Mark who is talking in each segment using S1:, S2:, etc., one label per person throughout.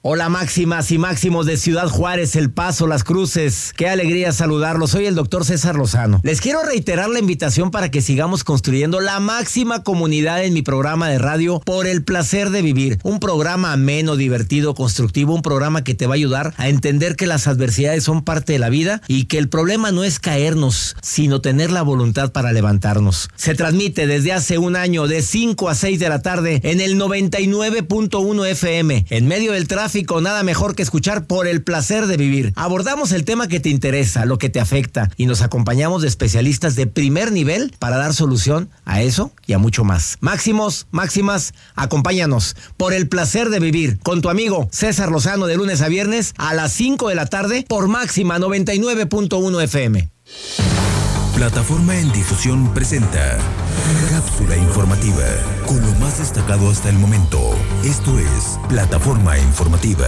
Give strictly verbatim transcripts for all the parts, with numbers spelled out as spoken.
S1: Hola máximas y máximos de Ciudad Juárez, El Paso, Las Cruces. Qué alegría saludarlos. Soy el doctor César Lozano. Les quiero reiterar la invitación para que sigamos construyendo la máxima comunidad en mi programa de radio Por el Placer de Vivir. Un programa ameno, divertido, constructivo, un programa que te va a ayudar a entender que las adversidades son parte de la vida y que el problema no es caernos, sino tener la voluntad para levantarnos. Se transmite desde hace un año de cinco a seis de la tarde en el noventa y nueve punto uno F M. En medio del tráfico, nada mejor que escuchar Por el Placer de Vivir. Abordamos el tema que te interesa, lo que te afecta, y nos acompañamos de especialistas de primer nivel para dar solución a eso y a mucho más. Máximos, máximas, acompáñanos. Por el Placer de Vivir, con tu amigo César Lozano, de lunes a viernes a las cinco de la tarde por Máxima noventa y nueve punto uno F M.
S2: Plataforma en Difusión presenta Cápsula Informativa, con lo más destacado hasta el momento. Esto es Plataforma Informativa.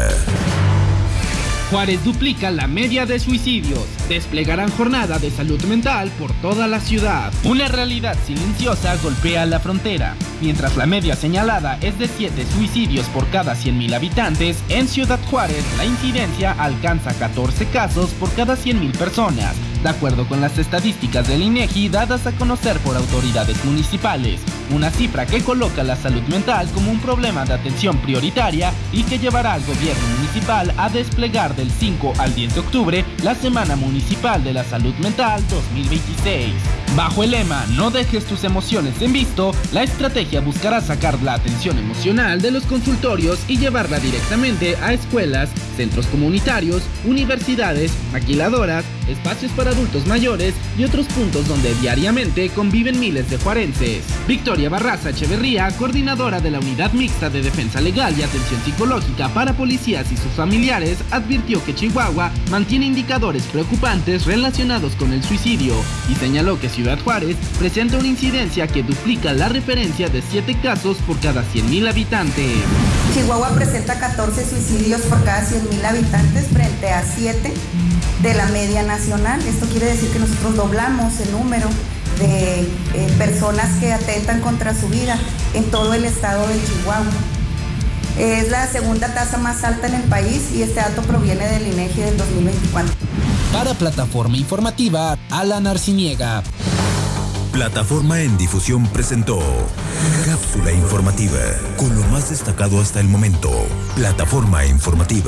S3: Juárez duplica la media de suicidios. Desplegarán jornada de salud mental por toda la ciudad. Una realidad silenciosa golpea la frontera. Mientras la media señalada es de siete suicidios por cada cien mil habitantes, en Ciudad Juárez la incidencia alcanza catorce casos por cada cien mil personas, de acuerdo con las estadísticas del INEGI dadas a conocer por autoridades municipales. Una cifra que coloca la salud mental como un problema de atención prioritaria y que llevará al gobierno municipal a desplegar del cinco al diez de octubre la Semana Municipal de la Salud Mental dos mil veintiséis. Bajo el lema "No dejes tus emociones en visto", la estrategia buscará sacar la atención emocional de los consultorios y llevarla directamente a escuelas, centros comunitarios, universidades, maquiladoras, espacios para adultos mayores y otros puntos donde diariamente conviven miles de juarenses. Victoria Barraza Echeverría, coordinadora de la Unidad Mixta de Defensa Legal y Atención Psicológica para Policías y sus familiares, advirtió que Chihuahua mantiene indicadores preocupantes relacionados con el suicidio y señaló que Ciudad Juárez presenta una incidencia que duplica la referencia de siete casos por cada cien mil habitantes.
S4: Chihuahua presenta catorce suicidios por cada cien mil habitantes frente a siete de la media nacional. Esto quiere decir que nosotros doblamos el número de eh, personas que atentan contra su vida en todo el estado de Chihuahua. Es la segunda tasa más alta en el país y este dato proviene del INEGI del dos mil veinticuatro.
S3: Para Plataforma Informativa, Alan Arciniega.
S2: Plataforma en Difusión presentó Cápsula Informativa, con lo más destacado hasta el momento. Plataforma Informativa.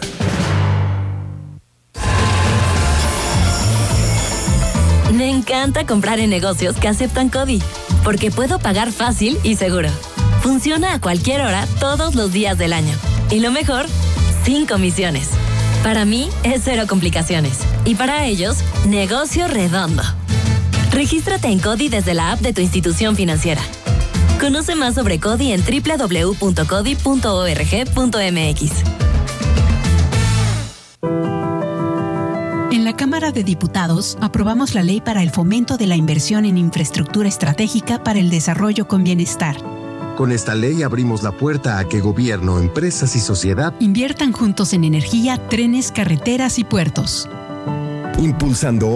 S5: Me encanta comprar en negocios que aceptan CODI, porque puedo pagar fácil y seguro. Funciona a cualquier hora, todos los días del año. Y lo mejor, sin comisiones. Para mí es cero complicaciones. Y para ellos, negocio redondo. Regístrate en CODI desde la app de tu institución financiera. Conoce más sobre CODI en doble u doble u doble u punto codi punto org punto m x.
S6: En la Cámara de Diputados aprobamos la ley para el fomento de la inversión en infraestructura estratégica para el desarrollo con bienestar.
S7: Con esta ley abrimos la puerta a que gobierno, empresas y sociedad
S6: inviertan juntos en energía, trenes, carreteras y puertos.
S7: Impulsando